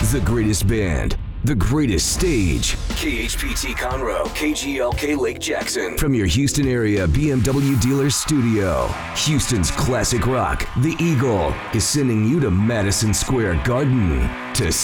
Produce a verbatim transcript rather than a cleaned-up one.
The greatest band, the greatest stage. K H P T Conroe, K G L K Lake Jackson. From your Houston area B M W dealer studio, Houston's classic rock, The Eagle, is sending you to Madison Square Garden to